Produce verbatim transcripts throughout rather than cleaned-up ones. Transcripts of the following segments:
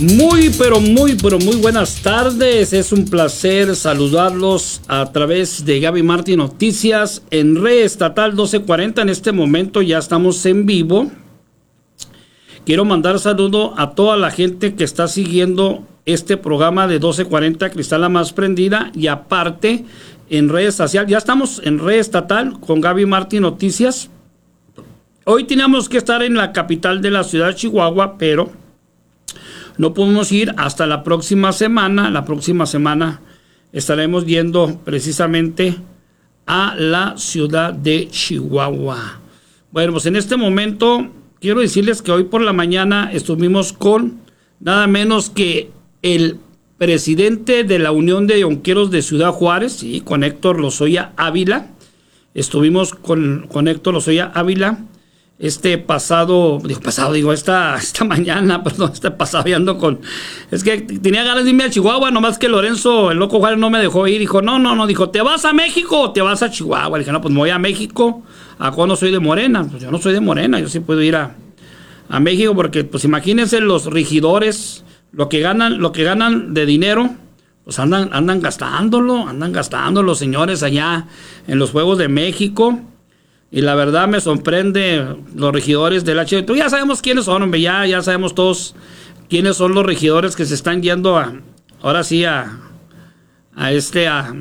Muy, pero muy, pero muy buenas tardes. Es un placer saludarlos a través de Gaby Martín Noticias en Red Estatal doce cuarenta. En este momento ya estamos en vivo. Quiero mandar saludo a toda la gente que está siguiendo este programa de doce cuarenta Cristal la Más Prendida, y aparte en redes sociales. Ya estamos en Red Estatal con Gaby Martín Noticias. Hoy teníamos que estar en la capital de la ciudad de Chihuahua, pero no podemos ir hasta la próxima semana. La próxima semana estaremos yendo precisamente a la ciudad de Chihuahua. Bueno, pues en este momento quiero decirles que hoy por la mañana estuvimos con nada menos que el presidente de la Unión de Yonqueros de Ciudad Juárez, sí, con Héctor Lozoya Ávila. Estuvimos con, con Héctor Lozoya Ávila este pasado, digo pasado, digo esta, esta mañana, perdón, este pasado ya ando con, es que tenía ganas de irme a Chihuahua, nomás que Lorenzo, el loco Juárez, no me dejó ir. Dijo, no, no, no, dijo, ¿te vas a México o te vas a Chihuahua? Le dije, no, pues me voy a México. ¿A no soy de Morena? Pues yo no soy de Morena, yo sí puedo ir a, a México, porque pues imagínense los regidores, lo que ganan, lo que ganan de dinero, pues andan, andan gastándolo, andan gastando los señores allá en los Juegos de México. Y la verdad me sorprende los regidores del H D. Tú ya sabemos quiénes son, hombre, ya, ya sabemos todos quiénes son los regidores que se están yendo a, ahora sí, a, a este, a,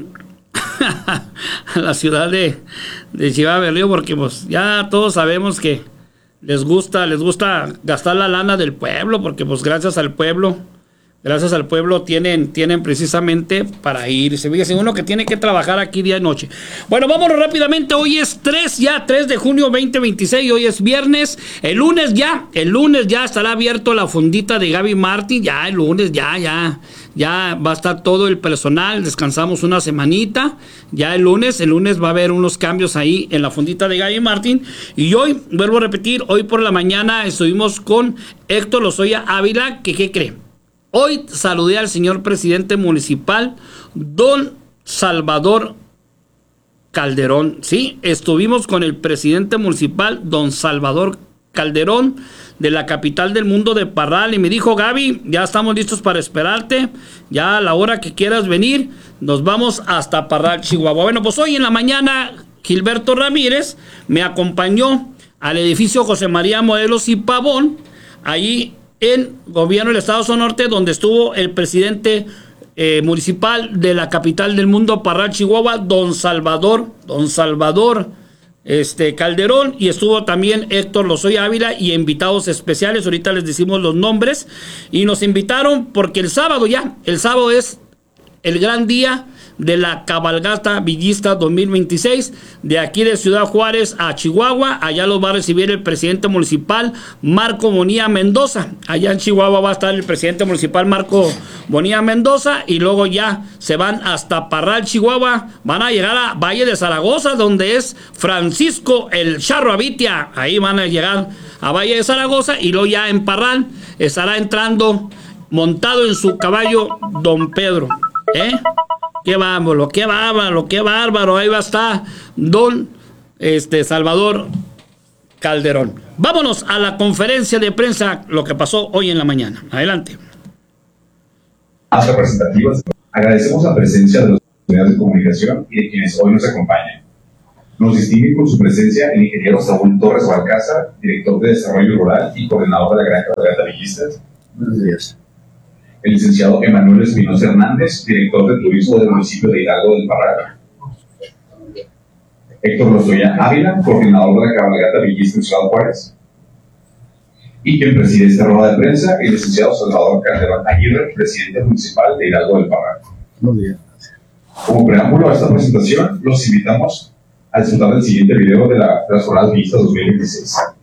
a la ciudad de, de Chihuahua del Río, porque pues ya todos sabemos que les gusta, les gusta gastar la lana del pueblo, porque pues gracias al pueblo, gracias al pueblo tienen, tienen precisamente para irse. Fíjense, uno que tiene que trabajar aquí día y noche. Bueno, vámonos rápidamente. Hoy es tres, ya tres de junio veinte veintiséis. Hoy es viernes. El lunes ya, el lunes ya estará abierto la fondita de Gaby Martín. Ya el lunes, ya, ya, ya va a estar todo el personal. Descansamos una semanita. Ya el lunes, el lunes va a haber unos cambios ahí en la fondita de Gaby Martín. Y hoy, vuelvo a repetir, hoy por la mañana estuvimos con Héctor Lozoya Ávila, que ¿qué cree? Hoy saludé al señor presidente municipal, don Salvador Calderón. Sí, estuvimos con el presidente municipal, don Salvador Calderón, de la capital del mundo de Parral, y me dijo, Gaby, ya estamos listos para esperarte, ya a la hora que quieras venir, nos vamos hasta Parral, Chihuahua. Bueno, pues hoy en la mañana, Gilberto Ramírez me acompañó al edificio José María Morelos y Pavón, allí en Gobierno del Estado Sonorte, donde estuvo el presidente eh, municipal de la capital del mundo, Parral, Chihuahua, don Salvador, don Salvador este, Calderón, y estuvo también Héctor Lozoya Ávila y invitados especiales. Ahorita les decimos los nombres, y nos invitaron porque el sábado ya, el sábado es el gran día de la cabalgata villista dos mil veintiséis, de aquí de Ciudad Juárez a Chihuahua. Allá los va a recibir el presidente municipal Marco Bonilla Mendoza. Allá en Chihuahua va a estar el presidente municipal Marco Bonilla Mendoza, y luego ya se van hasta Parral, Chihuahua. Van a llegar a Valle de Zaragoza, donde es Francisco el Charro Avitia. Ahí van a llegar a Valle de Zaragoza, y luego ya en Parral estará entrando montado en su caballo don Pedro. ¿Eh? Qué bárbaro, qué bárbaro, qué bárbaro. Ahí va a estar don este, Salvador Calderón. Vámonos a la conferencia de prensa, lo que pasó hoy en la mañana. Adelante. Más representativas, agradecemos la presencia de los medios de comunicación y de quienes hoy nos acompañan. Nos distingue con su presencia el ingeniero Saúl Torres Balcázar, director de Desarrollo Rural y coordinador de la Granja de Gatavillistas. Buenos días. El licenciado Emanuel Espinosa Hernández, director de Turismo del municipio de Hidalgo del Parral. Héctor Lozoya Ávila, coordinador de la cabalgata villista en Ciudad Juárez. Y quien preside esta rueda de prensa, el licenciado Salvador Calderón Aguirre, presidente municipal de Hidalgo del Parral. Buenos días. Como preámbulo a esta presentación, los invitamos a disfrutar del siguiente video de, la, de las jornadas villistas dos mil veintiséis.